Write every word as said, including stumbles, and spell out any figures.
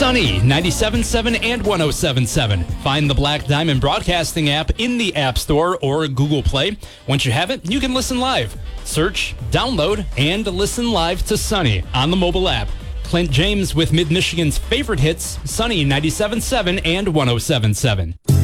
Sunny ninety-seven point seven and one oh seven point seven. Find the Black Diamond Broadcasting app in the App Store or Google Play. Once you have it, you can listen live. Search, download, and listen live to Sunny on the mobile app. Clint James with Mid-Michigan's favorite hits, Sunny ninety-seven point seven and one oh seven point seven.